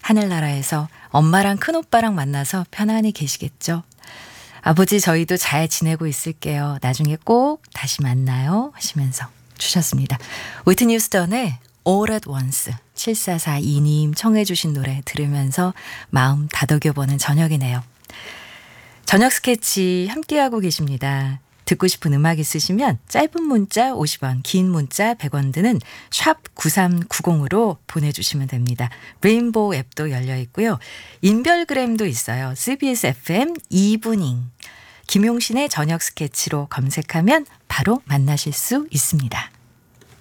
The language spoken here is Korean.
하늘나라에서 엄마랑 큰오빠랑 만나서 편안히 계시겠죠. 아버지 저희도 잘 지내고 있을게요. 나중에 꼭 다시 만나요 하시면서 주셨습니다. 위트니 휴스턴의 All at Once 7442님 청해 주신 노래 들으면서 마음 다독여보는 저녁이네요. 저녁 스케치 함께하고 계십니다. 듣고 싶은 음악 있으시면 짧은 문자 50원, 긴 문자 100원 드는 샵 9390으로 보내주시면 됩니다. 레인보우 앱도 열려 있고요. 인별그램도 있어요. CBS FM 이브닝 김용신의 저녁 스케치로 검색하면 바로 만나실 수 있습니다.